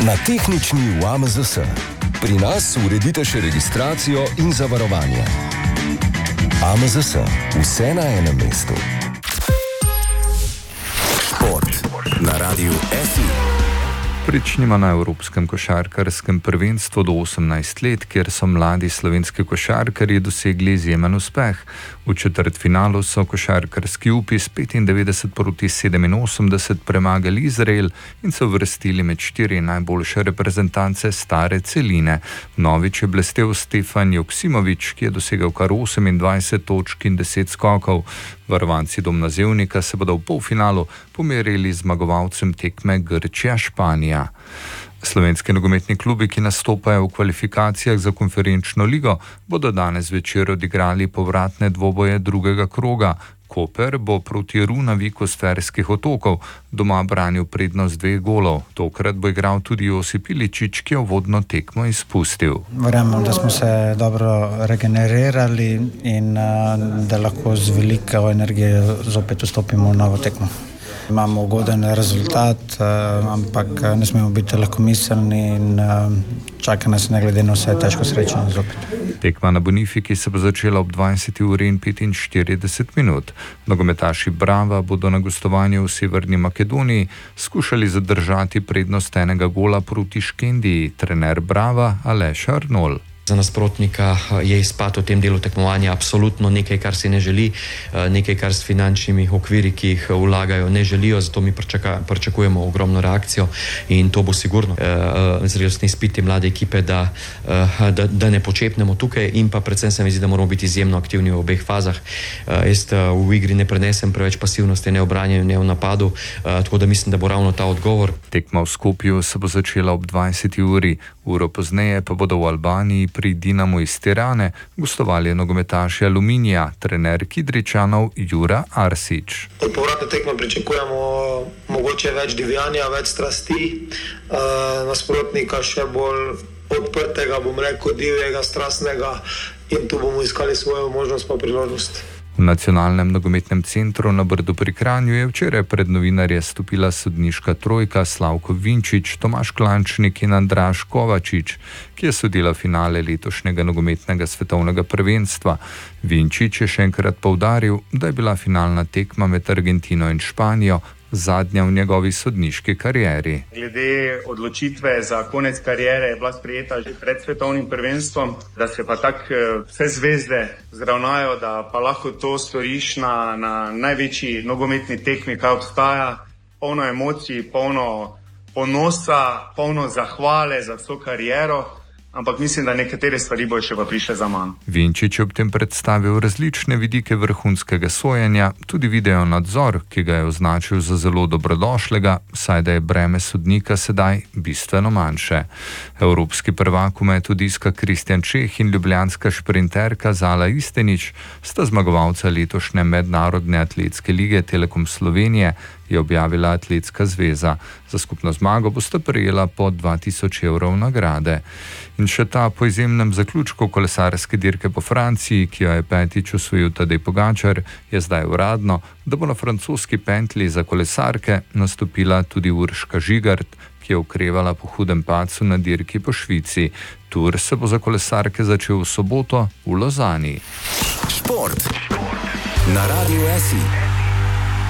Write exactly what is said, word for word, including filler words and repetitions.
Na tehnični v A M Z S. Pri nas uredite še registracijo in zavarovanje. A M Z S. Vse na enem mestu. Šport na Radiu F I. Pričnimo na Evropskem košarkarskem prvenstvu do osemnajst let, kjer so mladi slovenski košarkarji dosegli izjemen uspeh. V četrtfinalu so košarkarski upi s petindevetdeset proti sedeminosemdeset premagali Izrael in se uvrstili med štiri najboljše reprezentance stare celine. Vnovič je blestel Stefan Joksimović, ki je dosegel kar osemindvajset točk in deset skokov. Varovanci Domna Zevnika se bodo v polfinalu pomerili z zmagovalcem tekme Grčija-Španija. Slovenski nogometni klubi, ki nastopajo v kvalifikacijah za konferenčno ligo, bodo danes večer odigrali povratne dvoboje drugega kroga. Koper bo proti Runaviku s Ferskih otokov doma branil prednost dveh golov. Tokrat bo igral tudi Josip Iličić, ki je uvodno tekmo izpustil. Verjamem, da smo se dobro regenerirali in da lahko z veliko energije zopet vstopimo v novo tekmo. Imamo ugoden rezultat, ampak ne smemo biti lahkomiselni in čaka nas ne glede na vse težko srečanje zopet. Tekma na Bonifiki se bo začela ob dvajseti uri in petinštirideset minut. Nogometaši Brava bodo na gostovanju v Severni Makedoniji skušali zadržati prednost enega gola proti Škendiji. Trener Brava Aleš Arnol. Za nasprotnika je izpad v tem delu tekmovanja absolutno nekaj, kar si ne želi, nekaj, kar s finančnimi okviri, ki jih vlagajo, ne želijo, zato mi pričaka, pričakujemo ogromno reakcijo in to bo sigurno zrelostni izpiti mlade ekipe, da, da, da ne počepnemo tukaj in pa predvsem se mi zdi, da moramo biti izjemno aktivni v obeh fazah. Jaz v igri ne prenesem preveč pasivnosti, ne v branjenju, ne v napadu, tako da mislim, da bo ravno ta odgovor. Tekma v Skopju se bo začela ob dvajseti uri, uro pozneje pa bodo v Albaniji pri Dinamo iz Tirane gostovali nogometaši Aluminija, trener Kidričanov Jura Arsić. Od povratne tekme pričakujemo mogoče več divjanja, več strasti, e, nasprotnika še bolj odprtega, bom rekel, divjega, strastnega in tu bomo iskali svojo možnost pa priložnost. V Nacionalnem nogometnem centru na Brdu pri Kranju je včeraj pred novinarje stopila sodniška trojka Slavko Vinčić, Tomaž Klančnik in Andraž Kovačič, ki je sodila finale letošnjega nogometnega svetovnega prvenstva. Vinčić je še enkrat poudaril, da je bila finalna tekma med Argentino in Španijo zadnja v njegovi sodniški karieri. Glede odločitve za konec kariere je bila sprejeta že pred svetovnim prvenstvom, da se pa tako vse zvezde zravnajo, da pa lahko to storiš na, na največji nogometni tekmi, kaj obstaja, polno emocij, polno ponosa, polno zahvale za vso kariero. Ampak mislim, da nekatere stvari bojo še pa prišle za manj. Vinčić je ob tem predstavil različne vidike vrhunskega sojenja, tudi video nadzor, ki ga je označil za zelo dobrodošlega, saj da je breme sodnika sedaj bistveno manjše. Evropski prvak v metu diska Kristjan Čeh in ljubljanska šprinterka Zala Istenić sta zmagovalca letošnje mednarodne atletske lige Telekom Slovenije, je objavila Atletska zveza. Za skupno zmago bosta prejela po dva tisoč evrov nagrade. In še ta po izjemnem zaključku kolesarske dirke po Franciji, ki jo je petič osvojil Tadej Pogačar, je zdaj uradno, da bo na francoski pentlji za kolesarke nastopila tudi Urška Žigart, ki je okrevala po hudem padcu na dirki po Švici. Tur se bo za kolesarke začel v soboto v Lozani. Šport na Radiu F I.